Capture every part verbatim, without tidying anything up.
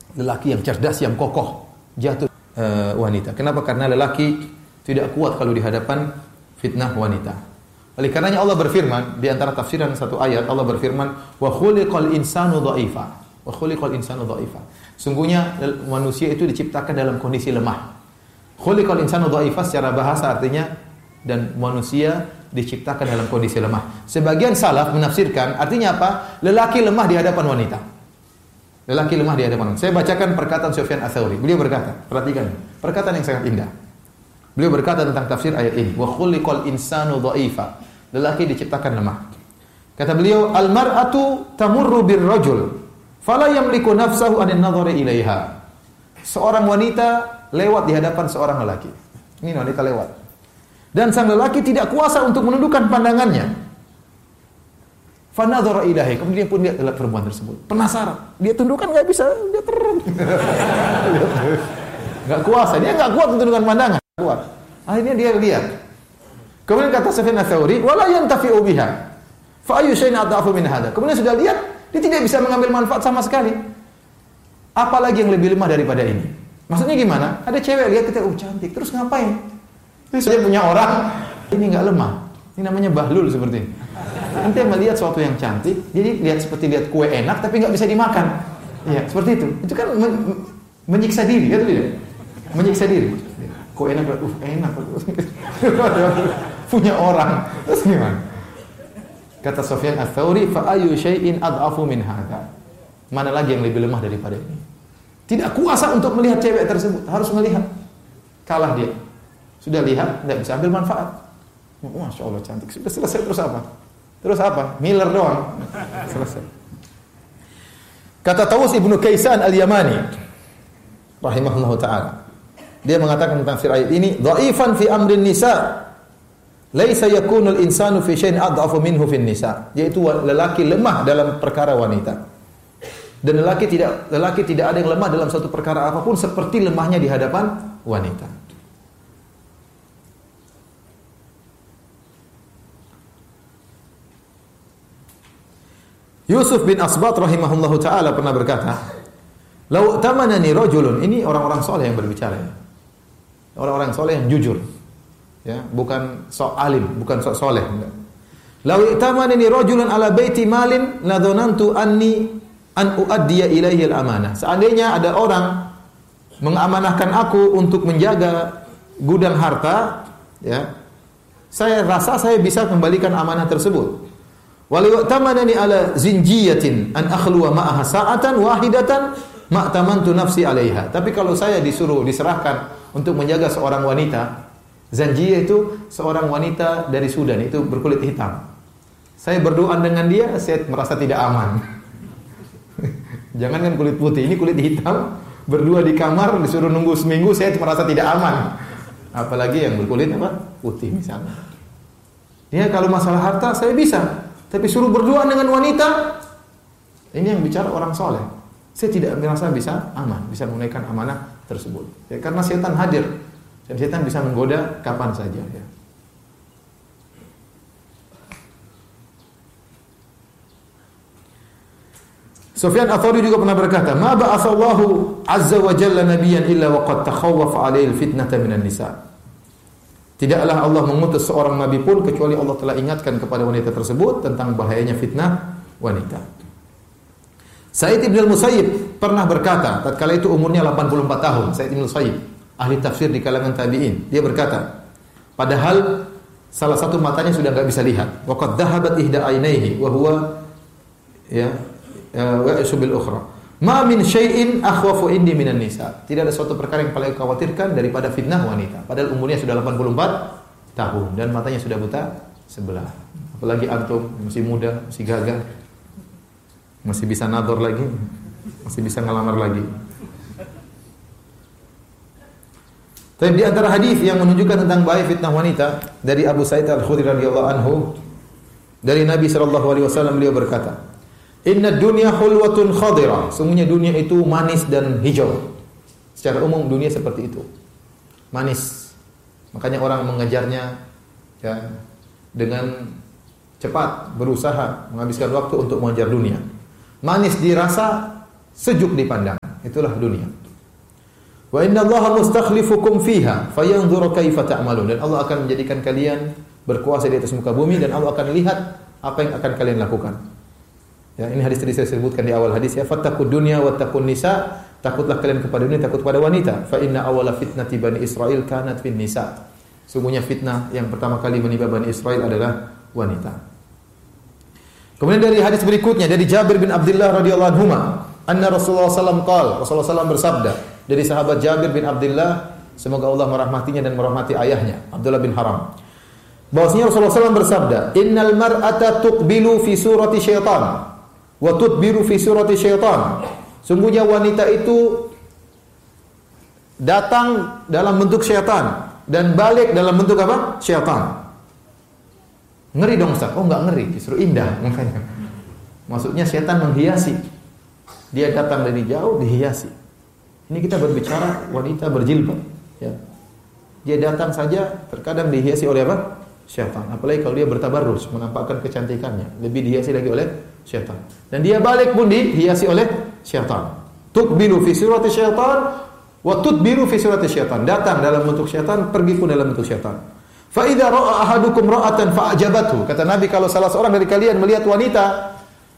lelaki yang cerdas, yang kokoh, jatuh uh, wanita. Kenapa? Karena lelaki tidak kuat kalau di hadapan fitnah wanita. Oleh karenanya Allah berfirman di antara tafsiran satu ayat, Allah berfirman, "Wa khuliqal insanu dha'ifa." Wa khuliqal insanu dha'ifa. Sungguhnya manusia itu diciptakan dalam kondisi lemah. Khuliqal insanu dha'ifa secara bahasa artinya dan manusia diciptakan dalam kondisi lemah. Sebagian salaf menafsirkan artinya apa? Lelaki lemah di hadapan wanita. Lelaki lemah di hadapan wanita. Saya bacakan perkataan Sufyan Ats-Tsauri. Beliau berkata, perhatikan, perkataan yang sangat indah. Beliau berkata tentang tafsir ayat ini, wa khuliqal insanu dha'ifa. Lelaki diciptakan lemah. Kata beliau, al-mar'atu tamurru bir-rajul fala yamliku nafsahu an an-nadhari ilaiha. Seorang wanita lewat di hadapan seorang lelaki. Ini wanita lewat. Dan sang lelaki tidak kuasa untuk menundukkan pandangannya. Fa nadhara ilaihi. Kemudian pun lihat perempuan tersebut. Penasaran. Dia tundukkan enggak bisa, dia terang. Enggak kuasa, dia enggak kuat untuk menundukkan pandangan. Kuat. Akhirnya dia lihat. Kemudian kata Sufyan Ats-Tsauri, "Wala yantafi'u biha." Fa ayyu syai'in adhafu min hadha. Kemudian sudah lihat, dia tidak bisa mengambil manfaat sama sekali. Apalagi yang lebih lemah daripada ini? Maksudnya gimana? Ada cewek lihat kita, oh cantik, terus ngapain? Ini saya punya orang, ini enggak lemah. Ini namanya bahlul seperti ini. Nanti melihat sesuatu yang cantik, jadi lihat seperti lihat kue enak tapi enggak bisa dimakan. Iya, seperti itu. Itu kan men- menyiksa diri, kan tidak? Menyiksa diri. Kue enak, uh enak. Punya orang. Terus gimana? Kata Sufyan Ats-Tsauri, fa ayyu syai'in adhafu min hadza. Mana lagi yang lebih lemah daripada ini? Tidak kuasa untuk melihat cewek tersebut, harus melihat. Kalah dia. Sudah lihat, tidak bisa ambil manfaat. Masya Allah cantik. Sudah selesai, terus apa? Terus apa? Miller doang. Selesai. Kata Tawus Ibnu Kaisan Al-Yamani rahimahullahu taala. Dia mengatakan tentang tafsir ayat ini, dhaifan fi amrin nisa. Laisa yakunul insanu fi syai'in adhafu minhu fin nisa. Yaitu lelaki lemah dalam perkara wanita. Dan lelaki tidak lelaki tidak ada yang lemah dalam satu perkara apapun seperti lemahnya di hadapan wanita. Yusuf bin Asbat rahimahullahu taala pernah berkata, "Lau tamanani rajulun." Ini orang-orang soleh yang berbicara. Orang-orang soleh yang jujur. Ya, bukan sok alim, bukan sok soleh. "Lau tamanani rajulun ala baiti malin la dhanantu anni an uaddiya ilaihi al-amanah." Seandainya ada orang mengamanahkan aku untuk menjaga gudang harta, ya, saya rasa saya bisa kembalikan amanah tersebut. Walau tamanani ala zinjiyatin an akhluwa ma'aha sa'atan wahidatan ma tamantu nafsi 'alaiha. Tapi kalau saya disuruh diserahkan untuk menjaga seorang wanita, zanjiyah itu seorang wanita dari Sudan, itu berkulit hitam. Saya berdoa dengan dia, saya merasa tidak aman. Jangankan kulit putih, ini kulit hitam, berdua di kamar disuruh nunggu seminggu, saya merasa tidak aman. Apalagi yang berkulit apa? Putih misalnya. Ya, kalau masalah harta saya bisa. Tapi suruh berdoa dengan wanita, ini yang bicara orang soleh. Saya tidak merasa bisa aman, bisa menunaikan amanah tersebut. Ya, karena setan hadir dan setan bisa menggoda kapan saja. Ya. Sufyan Ats-Tsauri juga pernah berkata, "Ma ba'atsallahu azza wa jalla nabiyyan illa wa qad takhawwafa 'alaihi al-fitnata minan nisa." Tidaklah Allah mengutus seorang nabi pun kecuali Allah telah ingatkan kepada wanita tersebut tentang bahayanya fitnah wanita. Sa'id bin al-Musayyib pernah berkata, tatkala itu umurnya delapan puluh empat tahun, Sa'id bin al-Musayyib, ahli tafsir di kalangan tabi'in. Dia berkata, padahal salah satu matanya sudah enggak bisa lihat. Wa qad dhahabat ihda aynaihi wa huwa ya wa yasubil ukhra. Ma min syai'in akhwafu indi minan nisa. Tidak ada suatu perkara yang paling khawatirkan daripada fitnah wanita. Padahal umurnya sudah delapan puluh empat tahun dan matanya sudah buta sebelah. Apalagi antum masih muda, masih gagah. Masih bisa nador lagi, masih bisa ngelamar lagi. Tapi di antara hadis yang menunjukkan tentang bahaya fitnah wanita dari Abu Sa'id Al-Khudri radhiyallahu anhu, dari Nabi sallallahu alaihi wasallam beliau berkata, "Inna dunya hulwatun khadira." Sungguhnya dunia itu manis dan hijau. Secara umum dunia seperti itu. Manis. Makanya orang mengejarnya ya dengan cepat, berusaha menghabiskan waktu untuk mengejar dunia. Manis dirasa, sejuk dipandang. Itulah dunia. Wa inna Allaha mustakhlifukum fiha fayanzuru kaifa ta'malun. Dan Allah akan menjadikan kalian berkuasa di atas muka bumi dan Allah akan lihat apa yang akan kalian lakukan. Ya, ini hadis tadi saya sebutkan di awal hadis ya, fattaqud dunya wattaqun nisa, takutlah kalian kepada dunia, takut kepada wanita. Fa inna awwala fitnati bani Israil kanat fin nisa. Sungguhnya fitnah yang pertama kali menimpa Bani Israel adalah wanita. Kemudian dari hadis berikutnya dari Jabir bin Abdullah radhiyallahu anhu, anna Rasulullah sallallahu alaihi wasallam qala, Rasulullah sallallahu alaihi wasallam bersabda, dari sahabat Jabir bin Abdullah, semoga Allah merahmatinya dan merahmati ayahnya, Abdullah bin Haram. Bahwasanya Rasulullah sallallahu alaihi wasallam bersabda, "Innal mar'ata tuqbilu fi surati syaitan wa tudbiru fi surati syaitan." Sungguhnya wanita itu datang dalam bentuk syaitan dan balik dalam bentuk apa? Syaitan. Ngeri dong Ustaz. Oh enggak ngeri, justru indah makanya. Maksudnya syaitan menghiasi. Dia datang dari jauh dihiasi. Ini kita berbicara wanita berjilbab, ya. Dia datang saja terkadang dihiasi oleh apa? Syaitan. Apalagi kalau dia bertabarrus, menampakkan kecantikannya, lebih dihiasi lagi oleh syaitan. Dan dia balik pun dihiasi oleh syaitan. Tuqbilu fi surati syaitan wa tudbiru fi surati syaitan. Datang dalam bentuk syaitan, pergi pun dalam bentuk syaitan. Fa idza ra'a ahadukum ra'atan fa'ajabathu. Kata Nabi, kalau salah seorang dari kalian melihat wanita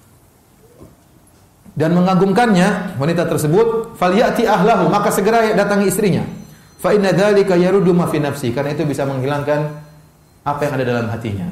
dan mengagumkannya, wanita tersebut, falyati ahlahu, maka segera datangi istrinya. Fa inna dzalika yaruddu ma fi nafsi, karena itu bisa menghilangkan apa yang ada dalam hatinya.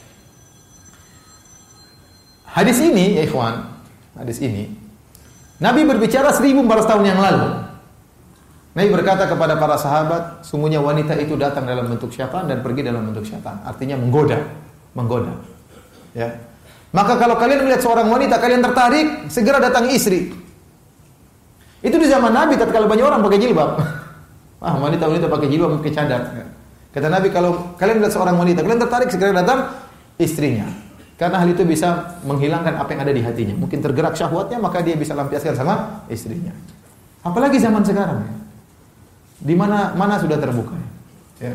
Hadis ini, ya ikhwan, hadis ini Nabi berbicara seribu empat ratus tahun yang lalu. Nabi berkata kepada para sahabat, sungguhnya wanita itu datang dalam bentuk syaitan dan pergi dalam bentuk syaitan. Artinya menggoda, menggoda. Ya. Maka kalau kalian melihat seorang wanita, kalian tertarik, segera datangi istri. Itu di zaman Nabi, tatkala banyak orang pakai jilbab. Ah, wanita-wanita pakai jilbab, pakai cadar. Kata Nabi, kalau kalian melihat seorang wanita, kalian tertarik, segera datang istrinya. Karena hal itu bisa menghilangkan apa yang ada di hatinya. Mungkin tergerak syahwatnya, maka dia bisa lampiaskan sama istrinya. Apalagi zaman sekarang ya. Di mana mana sudah terbuka. Ya.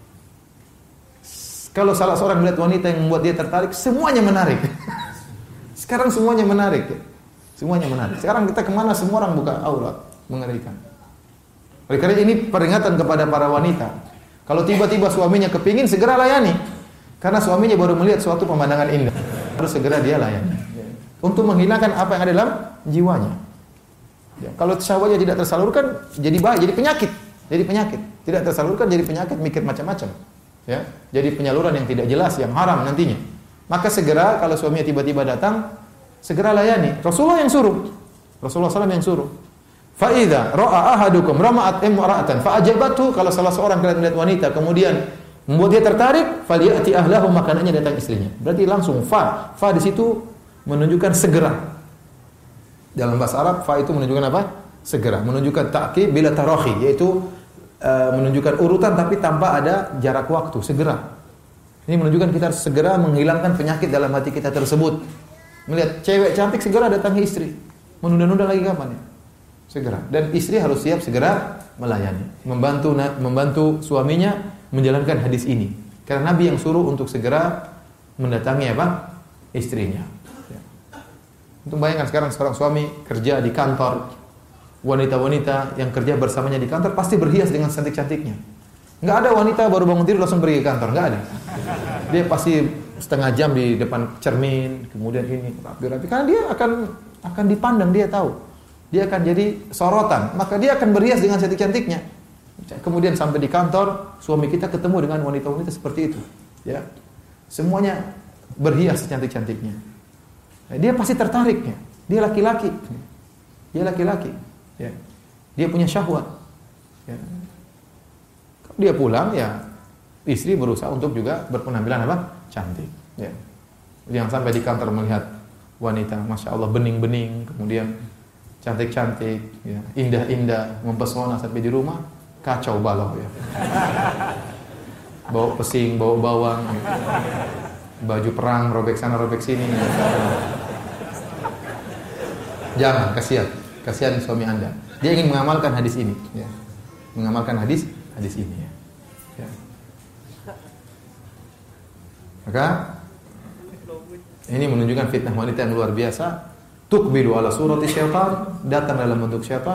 Kalau salah seorang melihat wanita yang membuat dia tertarik, semuanya menarik. Sekarang semuanya menarik. Ya. Semuanya menarik. Sekarang kita kemana semua orang buka aurat, mengerikan. Oleh karena ini peringatan kepada para wanita. Kalau tiba-tiba suaminya kepingin, segera layani. Karena suaminya baru melihat suatu pemandangan indah, harus segera dia layani. Untuk menghilangkan apa yang ada dalam jiwanya. Ya. Kalau syahwatnya tidak tersalurkan, jadi bahaya, jadi penyakit. Jadi penyakit, tidak tersalurkan jadi penyakit, mikir macam-macam. Ya, jadi penyaluran yang tidak jelas, yang haram nantinya. Maka segera kalau suaminya tiba-tiba datang, segera layani. Rasulullah yang suruh. Rasulullah shallallahu alaihi wasallam yang suruh. Fa idza ra'a ahadukum rama'at imra'atan fa ajabathu, kalau salah seorang kalian melihat wanita kemudian membuat dia tertarik, falyati ahlahu, makanannya datang istrinya. Berarti langsung fa. Fa di situ menunjukkan segera. Dalam bahasa Arab fa itu menunjukkan apa? Segera, menunjukkan ta'qib bila tarahi, yaitu uh, menunjukkan urutan tapi tanpa ada jarak waktu, segera. Ini menunjukkan kita harus segera menghilangkan penyakit dalam hati kita tersebut. Melihat cewek cantik, segera datangi istri. Menunda-nunda lagi kapan ya? Segera. Dan istri harus siap segera melayani, membantu membantu suaminya menjalankan hadis ini. Karena Nabi yang suruh untuk segera mendatangi apa? Istrinya. Ya. Untuk bayangkan sekarang seorang suami kerja di kantor, wanita-wanita yang kerja bersamanya di kantor pasti berhias dengan cantik-cantiknya. Enggak ada wanita baru bangun tidur langsung pergi ke kantor, enggak ada. Dia pasti setengah jam di depan cermin, kemudian ini rapi-rapi, karena dia akan akan dipandang, dia tahu. Dia akan jadi sorotan, maka dia akan berhias dengan cantik-cantiknya. Kemudian sampai di kantor, suami kita ketemu dengan wanita-wanita seperti itu, ya. Semuanya berhias cantik-cantiknya. Nah, dia pasti tertariknya. Dia laki-laki. Dia laki-laki. Ya. Dia punya syahwat. Ya. Dia pulang, ya istri berusaha untuk juga berpenampilan apa? Cantik. Ya. Jangan sampai di kantor melihat wanita, masya Allah bening-bening, kemudian cantik-cantik, ya. Indah-indah, mempesona, sampai di rumah kacau balau ya. Bawa pesing, bawa bawang, ya. Baju perang, robek sana, robek sini. Ya. Jangan, kasihan. Kasihan suami Anda. Dia ingin mengamalkan hadis ini, ya. Mengamalkan hadis hadis ini, ya. Ya. Maka ini menunjukkan fitnah wanita yang luar biasa. Tuqbilu ala surati syaitan, datang dalam bentuk syaitan.